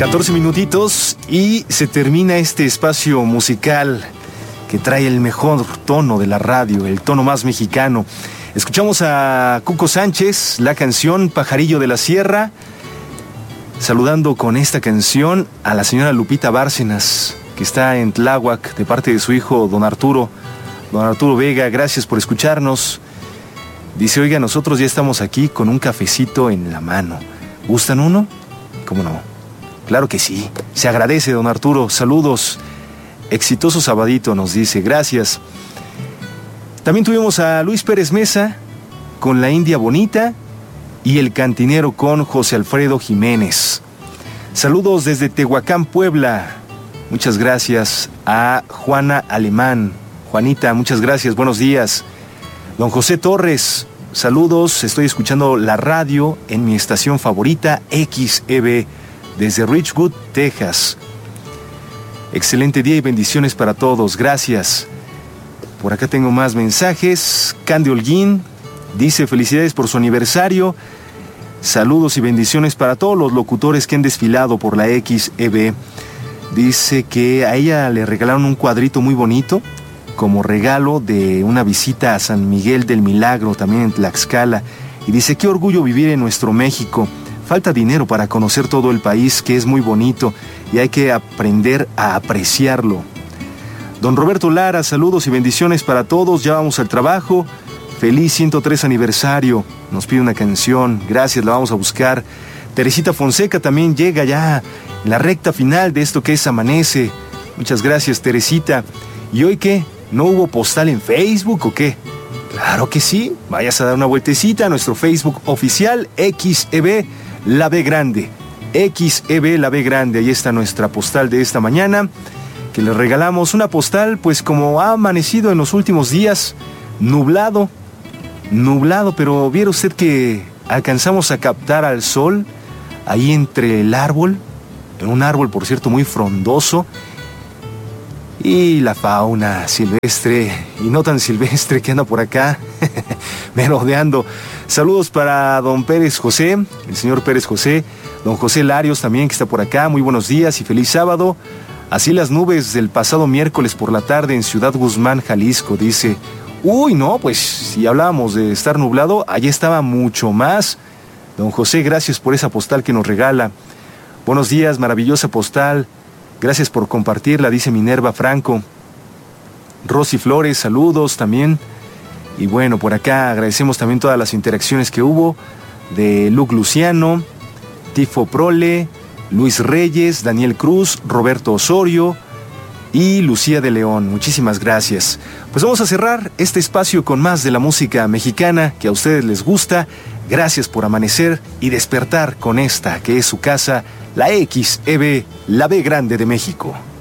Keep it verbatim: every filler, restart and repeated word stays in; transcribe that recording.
catorce minutitos y se termina este espacio musical que trae el mejor tono de la radio, el tono más mexicano. Escuchamos a Cuco Sánchez, la canción Pajarillo de la Sierra, saludando con esta canción a la señora Lupita Bárcenas, que está en Tláhuac, de parte de su hijo don Arturo. Don Arturo Vega, gracias por escucharnos. Dice, oiga, nosotros ya estamos aquí con un cafecito en la mano. ¿Gustan uno? ¿Cómo no? Claro que sí. Se agradece, don Arturo. Saludos. Exitoso sabadito, nos dice. Gracias. También tuvimos a Luis Pérez Mesa con La India Bonita y El Cantinero con José Alfredo Jiménez. Saludos desde Tehuacán, Puebla. Muchas gracias a Juana Alemán. Juanita, muchas gracias. Buenos días. Don José Torres, saludos. Estoy escuchando la radio en mi estación favorita, X E B, desde Richwood, Texas. Excelente día y bendiciones para todos. Gracias. Por acá tengo más mensajes. Candy Holguín dice, felicidades por su aniversario. Saludos y bendiciones para todos los locutores que han desfilado por la X E B. Dice que a ella le regalaron un cuadrito muy bonito como regalo de una visita a San Miguel del Milagro, también en Tlaxcala. Y dice, qué orgullo vivir en nuestro México. Falta dinero para conocer todo el país, que es muy bonito, y hay que aprender a apreciarlo. Don Roberto Lara, saludos y bendiciones para todos. Ya vamos al trabajo. Feliz ciento tres aniversario. Nos pide una canción. Gracias, la vamos a buscar. Teresita Fonseca también llega ya en la recta final de esto que es Amanece. Muchas gracias, Teresita. ¿Y hoy qué? ¿No hubo postal en Facebook o qué? Claro que sí. Vayas a dar una vueltecita a nuestro Facebook oficial, X E B La B Grande. X E B La B Grande. Ahí está nuestra postal de esta mañana, que le regalamos una postal, pues como ha amanecido en los últimos días, nublado, nublado, pero viera usted que alcanzamos a captar al sol ahí entre el árbol, en un árbol, por cierto, muy frondoso, y la fauna silvestre, y no tan silvestre, que anda por acá, merodeando. Saludos para don Pérez José, el señor Pérez José, don José Larios también, que está por acá. Muy buenos días y feliz sábado. Así las nubes del pasado miércoles por la tarde en Ciudad Guzmán, Jalisco, dice. Uy, no, pues si hablábamos de estar nublado, allí estaba mucho más. Don José, gracias por esa postal que nos regala. Buenos días, maravillosa postal. Gracias por compartirla, dice Minerva Franco. Rosy Flores, saludos también. Y bueno, por acá agradecemos también todas las interacciones que hubo de Luke Luciano, Tifo Prole, Luis Reyes, Daniel Cruz, Roberto Osorio y Lucía de León. Muchísimas gracias. Pues vamos a cerrar este espacio con más de la música mexicana que a ustedes les gusta. Gracias por amanecer y despertar con esta que es su casa, la X E B, la B Grande de México.